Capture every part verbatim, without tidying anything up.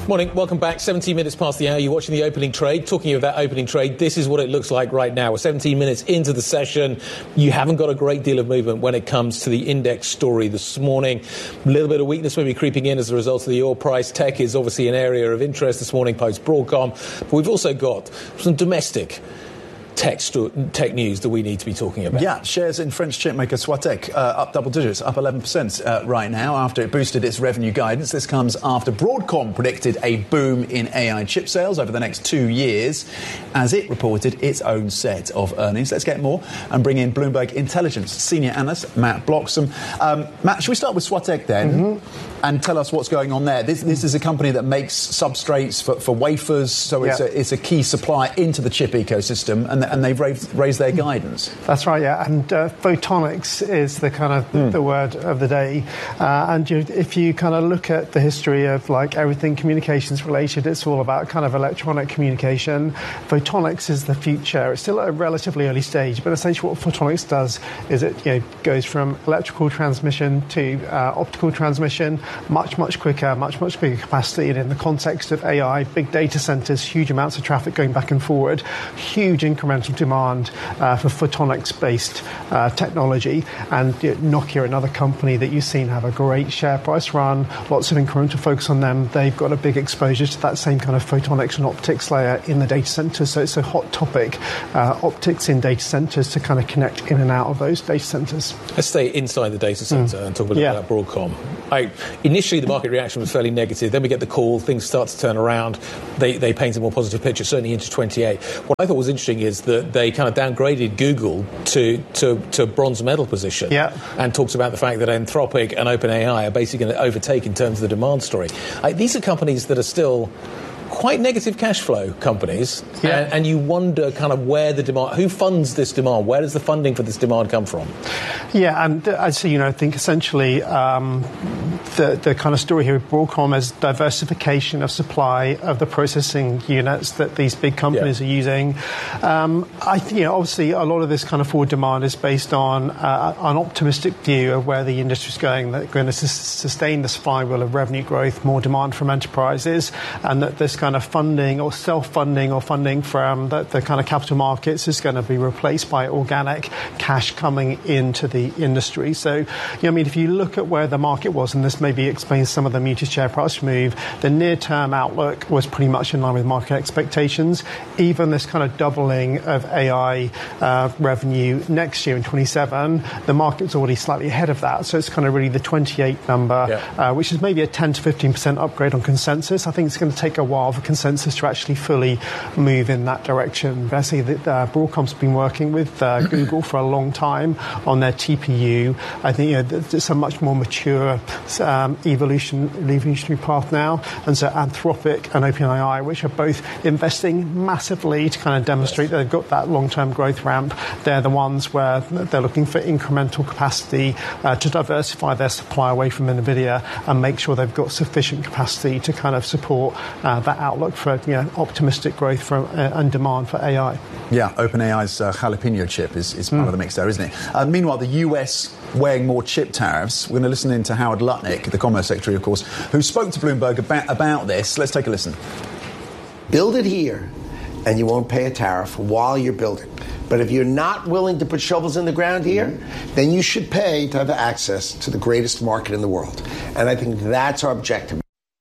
Morning, welcome back. seventeen minutes past the hour. You're watching the opening trade. Talking of that opening trade, this is what it looks like right now. We're seventeen minutes into the session. You haven't got a great deal of movement when it comes to the index story this morning. A little bit of weakness maybe creeping in as a result of the oil price. Tech is obviously an area of interest this morning post Broadcom. But we've also got some domestic Tech, sto- tech news that we need to be talking about. Yeah, shares in French chipmaker Soitec uh, up double digits, up eleven percent uh, right now after it boosted its revenue guidance. This comes after Broadcom predicted a boom in A I chip sales over the next two years as it reported its own set of earnings. Let's get more and bring in Bloomberg Intelligence senior analyst Matt Bloxham. Um, Matt, should we start with Soitec then mm-hmm. and tell us what's going on there? This, this is a company that makes substrates for, for wafers, so it's, yeah. a, it's a key supply into the chip ecosystem, and and they've raised, raised their guidance. That's right, yeah. And uh, photonics is the kind of mm. the word of the day. Uh, and you, if you kind of look at the history of like everything communications related, it's all about kind of electronic communication. Photonics is the future. It's still at a relatively early stage, but essentially what photonics does is it you know, goes from electrical transmission to uh, optical transmission, much, much quicker, much, much bigger capacity. And in the context of A I, big data centers, huge amounts of traffic going back and forward, huge incremental demand uh, for photonics-based uh, technology. And you know, Nokia, another company that you've seen have a great share price run, lots of incremental focus on them. They've got a big exposure to that same kind of photonics and optics layer in the data centers. So it's a hot topic, uh, optics in data centers to kind of connect in and out of those data centers. Let's stay inside the data center mm. and talk a bit yeah. about Broadcom. I, initially, the market reaction was fairly negative. Then we get the call, things start to turn around. They, they paint a more positive picture, certainly into twenty-eight. What I thought was interesting is that they kind of downgraded Google to, to, to bronze medal position yeah. and talks about the fact that Anthropic and OpenAI are basically going to overtake in terms of the demand story. I, these are companies that are still quite negative cash flow companies, yeah. and, and you wonder kind of where the demand, who funds this demand, where does the funding for this demand come from? Yeah, and uh, so, you know, I think essentially um, the, the kind of story here with Broadcom is diversification of supply of the processing units that these big companies yeah. are using. Um, I think, you know, obviously a lot of this kind of forward demand is based on uh, an optimistic view of where the industry is going, that they're going to su- sustain this flywheel of revenue growth, more demand from enterprises, and that this kind of funding or self-funding or funding from the, the kind of capital markets is going to be replaced by organic cash coming into the industry. So, you know, I mean, if you look at where the market was, and this maybe explains some of the muted share price move, the near-term outlook was pretty much in line with market expectations. Even this kind of doubling of A I uh, revenue next year in twenty-seven, the market's already slightly ahead of that. So it's kind of really the twenty-eight number, yeah. uh, which is maybe a ten to fifteen percent upgrade on consensus. I think it's going to take a while for consensus to actually fully move in that direction. I see that uh, Broadcom's been working with uh, Google for a long time on their T P U. I think you know, it's a much more mature um, evolution, evolutionary path now. And so Anthropic and OpenAI, which are both investing massively to kind of demonstrate that they've got that long-term growth ramp, they're the ones where they're looking for incremental capacity uh, to diversify their supply away from NVIDIA and make sure they've got sufficient capacity to kind of support uh, that outlook for you know, optimistic growth for, uh, and demand for A I. Yeah, OpenAI's uh, jalapeno chip is, is part mm. of the mix there, isn't it? Uh, meanwhile, the U S weighing more chip tariffs. We're going to listen in to Howard Lutnick, the Commerce Secretary, of course, who spoke to Bloomberg about, about this. Let's take a listen. Build it here, and you won't pay a tariff while you're building. But if you're not willing to put shovels in the ground here, mm-hmm. then you should pay to have access to the greatest market in the world. And I think that's our objective.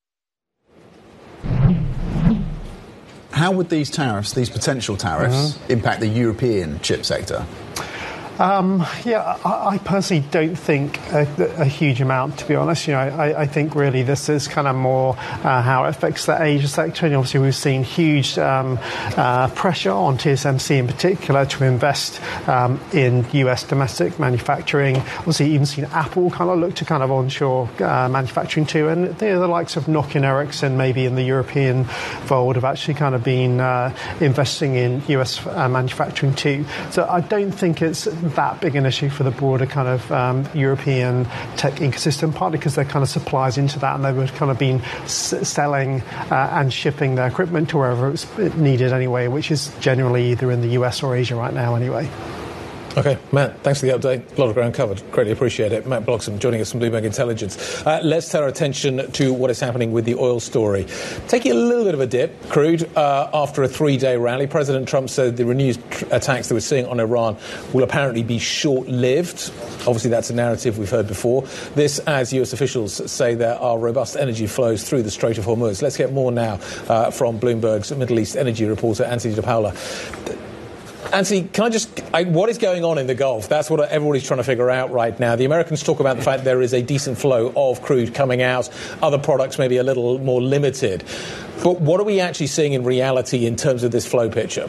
How would these tariffs, these potential tariffs, mm-hmm. impact the European chip sector? Um, yeah, I, I personally don't think a, a huge amount, to be honest. You know, I, I think really this is kind of more uh, how it affects the Asia sector. And obviously we've seen huge um, uh, pressure on T S M C in particular to invest um, in U S domestic manufacturing. Obviously even seen Apple kind of look to kind of onshore uh, manufacturing too. And you know, the likes of Nokia and Ericsson maybe in the European fold have actually kind of been uh, investing in U S uh, manufacturing too. So I don't think it's that big an issue for the broader kind of um, European tech ecosystem, partly because they're kind of supplies into that and they would kind of been s- selling uh, and shipping their equipment to wherever it's needed anyway, which is generally either in the U S or Asia right now anyway. Okay, Matt, thanks for the update. A lot of ground covered. Greatly appreciate it. Matt Bloxham joining us from Bloomberg Intelligence. Uh, let's turn our attention to what is happening with the oil story. Taking a little bit of a dip, crude, uh, after a three-day rally. President Trump said the renewed tr- attacks that we're seeing on Iran will apparently be short-lived. Obviously, that's a narrative we've heard before. This, as U S officials say, there are robust energy flows through the Strait of Hormuz. Let's get more now uh, from Bloomberg's Middle East energy reporter, Anthony DePaola. Anthony, can I just... I, what is going on in the Gulf? That's what everybody's trying to figure out right now. The Americans talk about the fact there is a decent flow of crude coming out. Other products may be a little more limited. But what are we actually seeing in reality in terms of this flow picture?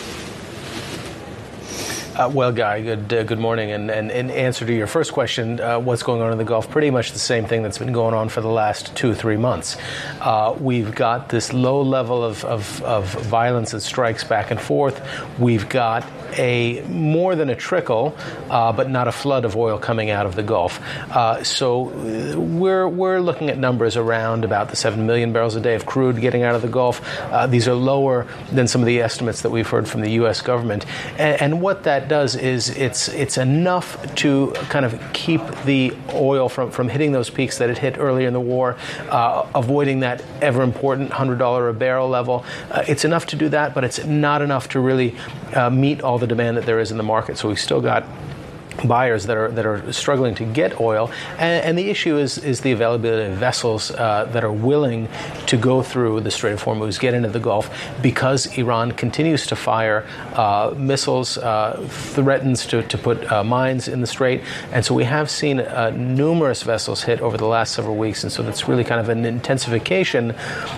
Uh, well, Guy, good uh, good morning. And, and in answer to your first question, uh, what's going on in the Gulf? Pretty much the same thing that's been going on for the last two, three months. Uh, we've got this low level of, of, of violence that strikes back and forth. We've got a more than a trickle, uh, but not a flood of oil coming out of the Gulf. Uh, so we're we're looking at numbers around about the seven million barrels a day of crude getting out of the Gulf. Uh, these are lower than some of the estimates that we've heard from the U S government. And, and what that does is it's it's enough to kind of keep the oil from, from hitting those peaks that it hit earlier in the war, uh, avoiding that ever important one hundred dollars a barrel level. Uh, it's enough to do that, but it's not enough to really uh, meet all the demand that there is in the market. So we've still got buyers that are that are struggling to get oil, and, and the issue is is the availability of vessels uh, that are willing to go through the Strait of Hormuz, get into the Gulf, because Iran continues to fire uh, missiles, uh, threatens to to put uh, mines in the Strait, and so we have seen uh, numerous vessels hit over the last several weeks, and so that's really kind of an intensification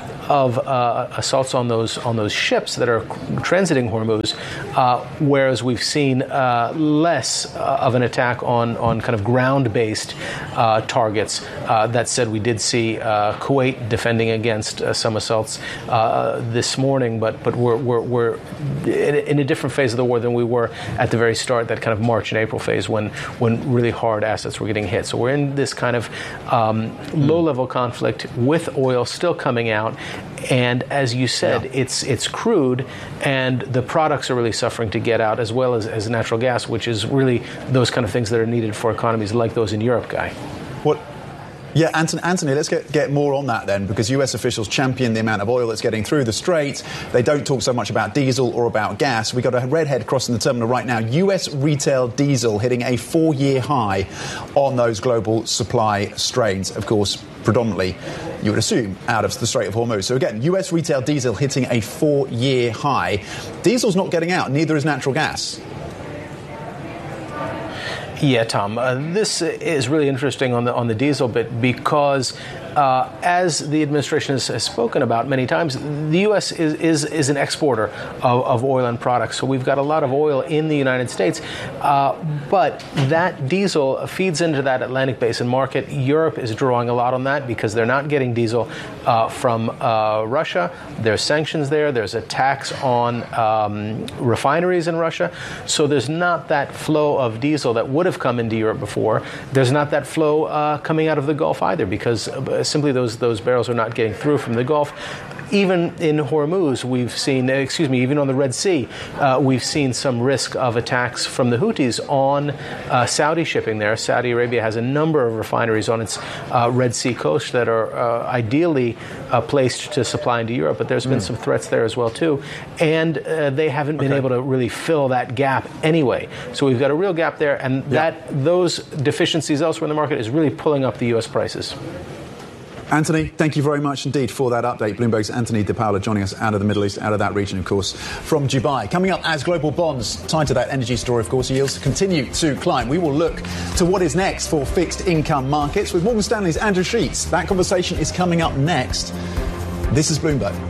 of uh, assaults on those on those ships that are transiting Hormuz, uh, whereas we've seen uh, less uh, of an attack on, on kind of ground-based uh, targets. Uh, that said, we did see uh, Kuwait defending against uh, some assaults uh, this morning, but but we're we're, we're in a different phase of the war than we were at the very start, that kind of March and April phase when when really hard assets were getting hit. So we're in this kind of um, low-level conflict with oil still coming out. And as you said, yeah. it's it's crude, and the products are really suffering to get out, as well as, as natural gas, which is really those kind of things that are needed for economies like those in Europe, Guy. What? Yeah, Anthony, Anthony, let's get, get more on that then, because U S officials champion the amount of oil that's getting through the Strait. They don't talk so much about diesel or about gas. We've got a redhead crossing the terminal right now. U S retail diesel hitting a four-year high on those global supply strains, of course, predominantly, you would assume, out of the Strait of Hormuz. So again, U S retail diesel hitting a four-year high. Diesel's not getting out, neither is natural gas. Yeah, Tom, uh, this is really interesting on the on the diesel bit because uh, as the administration has, has spoken about many times, the U S is is, is an exporter of, of oil and products. So we've got a lot of oil in the United States, uh, but that diesel feeds into that Atlantic Basin market. Europe is drawing a lot on that because they're not getting diesel uh, from uh, Russia. There's sanctions there. There's a tax on um, refineries in Russia. So there's not that flow of diesel that would have come into Europe before. There's not that flow uh, coming out of the Gulf either, because uh, simply those those barrels are not getting through from the Gulf. Even in Hormuz, we've seen, excuse me, even on the Red Sea, uh, we've seen some risk of attacks from the Houthis on uh, Saudi shipping there. Saudi Arabia has a number of refineries on its uh, Red Sea coast that are uh, ideally uh, placed to supply into Europe, but there's been mm. some threats there as well, too. And uh, they haven't been okay. able to really fill that gap anyway. So we've got a real gap there, and yeah. that those deficiencies elsewhere in the market is really pulling up the U S prices. Anthony, thank you very much indeed for that update. Bloomberg's Anthony DePaola joining us out of the Middle East, out of that region, of course, from Dubai. Coming up, as global bonds tied to that energy story, of course, yields continue to climb. We will look to what is next for fixed income markets with Morgan Stanley's Andrew Sheets. That conversation is coming up next. This is Bloomberg.